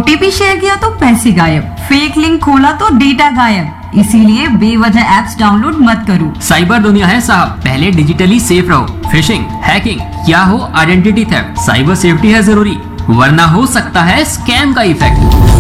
OTP share किया तो पैसे गायब, फेक लिंक खोला तो डेटा गायब। इसीलिए बेवजह एप्स डाउनलोड मत करो। साइबर दुनिया है साहब, पहले डिजिटली सेफ रहो। फिशिंग, हैकिंग या हो आइडेंटिटी थेफ्ट, साइबर सेफ्टी है जरूरी, वरना हो सकता है स्कैम का इफेक्ट।